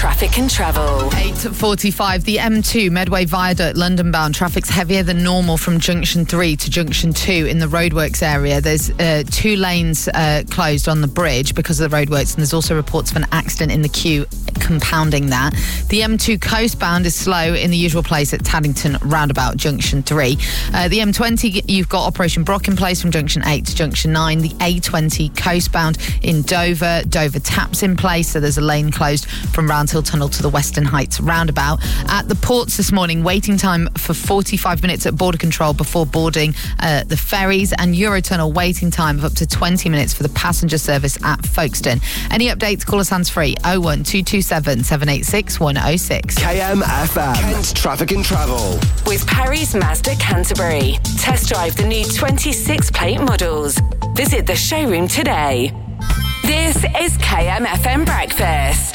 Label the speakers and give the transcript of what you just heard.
Speaker 1: traffic and travel.
Speaker 2: 8:45, the M2 Medway Viaduct London bound traffic's heavier than normal from junction 3 to junction 2 in the roadworks area. There's 2 lanes closed on the bridge because of the roadworks, and there's also reports of an accident in the queue compounding that. The M2 coastbound is slow in the usual place at Taddington roundabout junction 3. The M20, you've got Operation Brock in place from junction 8 to junction 9. The A20 coastbound in Dover Taps in place, so there's a lane closed from Roundhill Tunnel to the Western Heights roundabout. At the ports this morning, waiting time for 45 minutes at border control before boarding the ferries, and Eurotunnel waiting time of up to 20 minutes for the passenger service at Folkestone. Any updates, call us hands free 01227 786 106.
Speaker 3: KMFM, Kent Traffic and Travel.
Speaker 1: With Parry's Mazda Canterbury. Test drive the new 26 plate models. Visit the showroom today. This is KMFM Breakfast.